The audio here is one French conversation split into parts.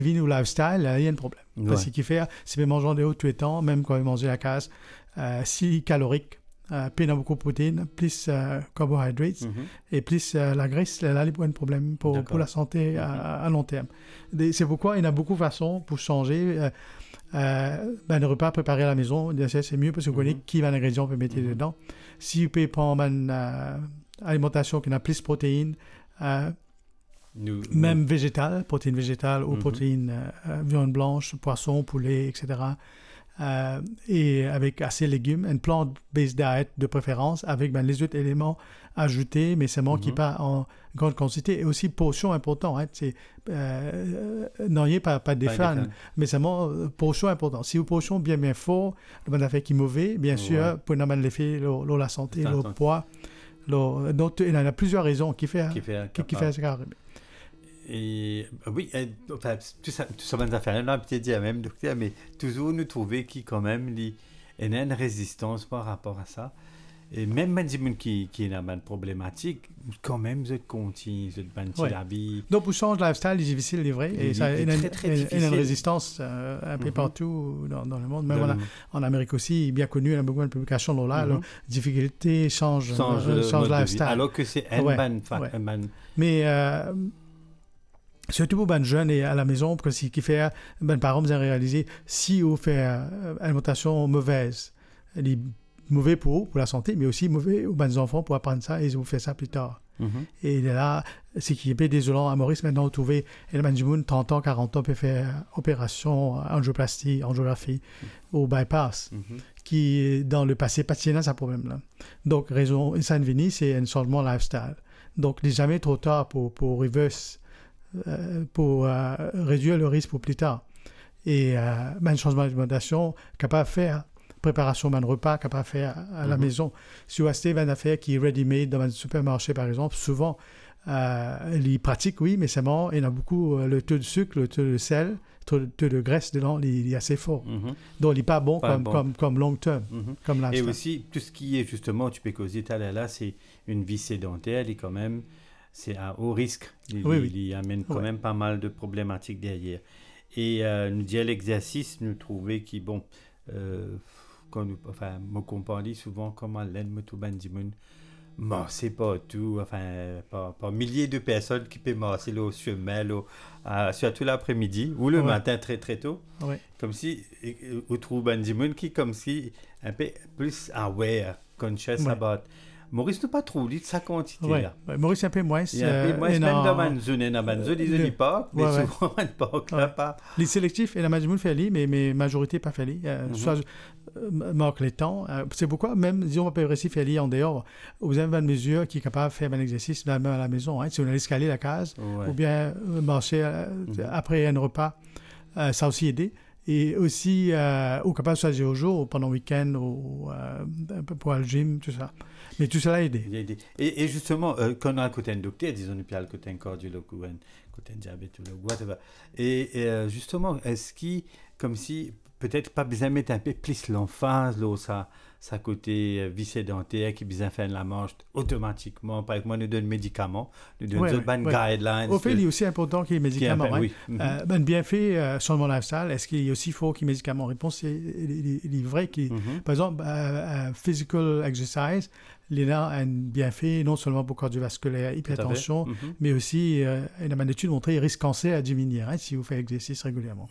vie ou lifestyle, il y a un problème. Ouais. Parce qu'il fait, si vous mangez de haut tout le temps, même quand vous mangez à case, si calorique, plus beaucoup de protéines, plus carbohydrates, et plus la graisse, là, il y a un problème pour la santé à long terme. C'est pourquoi il y a beaucoup de façons pour changer. Le repas préparé à la maison, c'est mieux parce que vous connaissez qui va l'ingrédient peut mettre dedans. Si vous pouvez prendre une alimentation qui a plus de protéines, même végétales, protéines végétales ou protéines viande blanche, poisson, poulet, etc. Et avec assez de légumes, une plant-based diet de préférence avec les autres éléments ajoutés, mais seulement qui pas en grande quantité. Et aussi portion importante, hein, c'est non, il n'y a pas des fans, mais seulement portion importante. Si vous portion bien fort, le bon affaire qui est mauvais, bien sûr, pour l'effet, la santé, le poids. Donc, il y en a plusieurs raisons qui fait ça. Et oui, enfin, tout ça va faire là, peut-être dire même, docteur, mais toujours nous trouver qui quand même il y a une résistance par rapport à ça. Et même les gens qui ont une problématique, quand même, ils continuent, ils ont une habit. Donc, pour changer de lifestyle, c'est difficile, c'est vrai. Et ça, il y a une résistance un peu partout dans le monde. Même en Amérique aussi, bien connu, il y a beaucoup de publications là. La difficulté change de lifestyle. Alors que c'est un ban. Mais surtout pour les jeunes et à la maison, parce que ce qui fait, les parents vous ont réalisé, si vous faites une alimentation mauvaise, elle est mauvais pour la santé, mais aussi mauvais aux les enfants pour apprendre ça et ils vous faites ça plus tard. Et là, c'est qui est peu désolant à Maurice, maintenant, vous trouvez, et le 30 ans, 40 ans, peut faire opération, angioplastie, angiographie, au bypass, qui, dans le passé, pas de ce problème-là. Donc, raison, ça c'est un changement lifestyle. Donc, il n'est jamais trop tard pour reverse, pour réduire le risque pour plus tard. Et un changement d'alimentation capable de faire préparation d'un repas capable de faire à la maison. Si vous achetez une affaire qui est ready-made dans un supermarché, par exemple, souvent, les pratiques, oui, mais seulement, il y en a beaucoup, le taux de sucre, le taux de sel, le taux de graisse dedans, il est assez fort. Donc, il n'est pas bon comme long terme. Comme et aussi, tout ce qui est justement, tu peux causer là, c'est une vie sédentaire, et quand même, c'est à haut risque. Il amène quand même pas mal de problématiques derrière. Et nous dire l'exercice, nous trouver qui, bon, me comparer souvent comment l'aide me tout bandimun. Bon, c'est pas tout, pas milliers de personnes qui peuvent marcher au chemin, surtout l'après-midi ou le matin très très tôt. Comme si, on trouve bandimun qui, comme si, un peu plus aware, conscious about. Maurice n'a pas trop dit de sa quantité là. Maurice un peu moins. Il y a un peu moins, même dans ma zone, ils ne pas, mais souvent, on ne pas. Les sélectifs, et la majorité fait mais majorité pas fait soit manque les temps. C'est pourquoi, même, disons, on peut réussir faire en dehors, vous avez une mesure qui est capable de faire un exercice même à la maison. Si on a escalé la case, ou bien marcher après un repas, ça a aussi aidé. Et aussi, ou capable de choisir au jour, pendant le week-end, ou pour le gym, tout ça. Mais tout cela a aidé. Et justement, quand on a un côté docteur, disons, on a un côté cardiologue ou un côté diabétologue, whatever. Et justement, est-ce qu'il, comme si, peut-être pas besoin de mettre un peu plus l'emphase, ça côté vie sédentaire, qui besoin de faire la marche automatiquement. Par exemple, nous donne médicaments, nous donne bonnes guidelines. Au fait, il est aussi important qu'il y ait des médicaments. Bien fait, changement de lifestyle, est-ce qu'il est aussi fort qu'il y ait des médicaments? Réponse, il est vrai qu'il par exemple, physical exercise, il a un bienfait non seulement pour cardiovasculaire, hypertension, mais aussi, il y a une étude montrée, le risque cancer à diminuer si vous faites exercice régulièrement.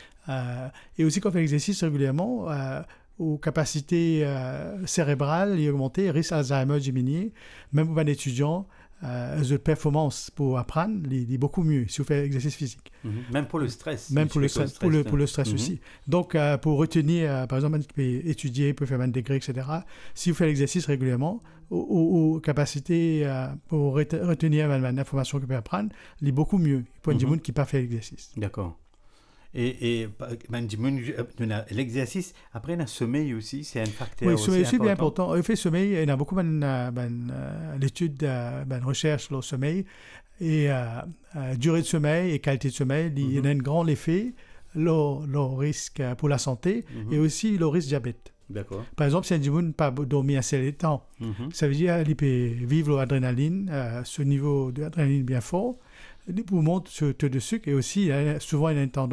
Et aussi, quand on fait exercice régulièrement, aux capacités cérébrales et augmentées, risque Alzheimer diminué, même pour un étudiant, de performance pour apprendre, il est beaucoup mieux si vous faites exercice physique. Même pour le stress. Même pour le stress, pour le stress aussi. Donc, pour retenir, par exemple, peut étudier, peut faire un degré, etc. Si vous faites l'exercice régulièrement, aux capacités pour retenir l'information que vous pouvez apprendre, il est beaucoup mieux pour un monde qui n'a pas fait l'exercice. D'accord. Et l'exercice, après, le sommeil aussi, c'est un facteur aussi important. Oui, le sommeil aussi est bien important. En fait, sommeil, il y a beaucoup d'études, de recherche sur le sommeil. Et durée de sommeil et qualité de sommeil, il y a un grand effet, le risque pour la santé et aussi le risque diabète. D'accord. Par exemple, si un homme n'a pas dormi assez de temps, ça veut dire qu'il peut vivre l'adrénaline, ce niveau d'adrénaline bien fort. vous montre sur taux de sucre et aussi souvent il a une tendance